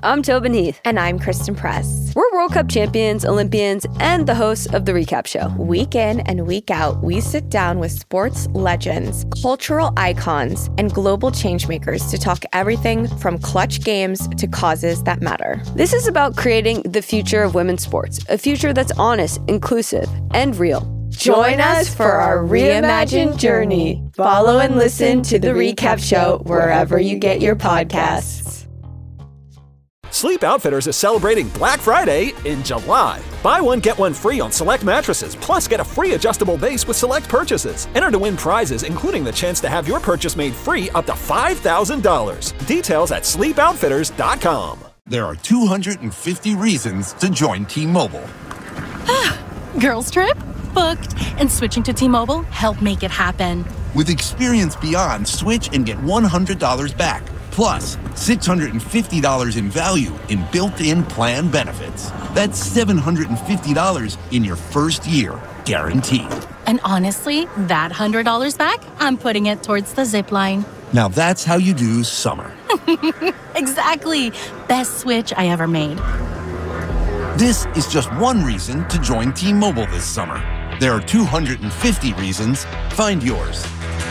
I'm Tobin Heath. And I'm Kristen Press. We're World Cup champions, Olympians, and the hosts of The Recap Show. Week in and week out, we sit down with sports legends, cultural icons, and global changemakers to talk everything from clutch games to causes that matter. This is about creating the future of women's sports, a future that's honest, inclusive, and real. Join us for our reimagined journey. Follow and listen to The Recap Show wherever you get your podcasts. Sleep Outfitters is celebrating Black Friday in July. Buy one, get one free on select mattresses, plus get a free adjustable base with select purchases. Enter to win prizes, including the chance to have your purchase made free up to $5,000. Details at sleepoutfitters.com. There are 250 reasons to join T-Mobile. Girls trip? Booked. And switching to T-Mobile helped make it happen. With Experience Beyond, switch and get $100 back. Plus, $650 in value in built-in plan benefits. That's $750 in your first year, guaranteed. And honestly, that $100 back, I'm putting it towards the zip line. Now that's how you do summer. Exactly. Best switch I ever made. This is just one reason to join T-Mobile this summer. There are 250 reasons. Find yours.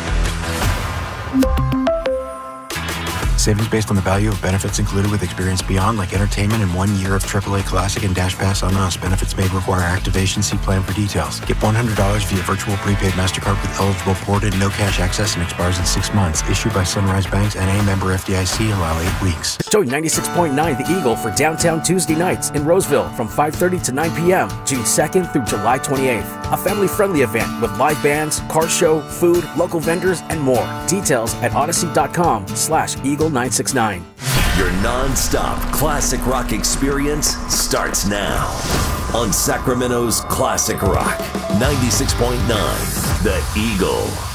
Savings based on the value of benefits included with Experience Beyond, like entertainment and 1 year of AAA Classic and Dash Pass on us. Benefits may require activation. See plan for details. Get $100 via virtual prepaid MasterCard with eligible ported, no cash access, and expires in 6 months. Issued by Sunrise Banks, N.A. member FDIC. Allow 8 weeks. Join 96.9 The Eagle for Downtown Tuesday nights in Roseville from 5:30 to 9 p.m. June 2nd through July 28th. A family-friendly event with live bands, car show, food, local vendors, and more. Details at odyssey.com/Eagle969. Your non-stop classic rock experience starts now on Sacramento's Classic Rock 96.9 The Eagle.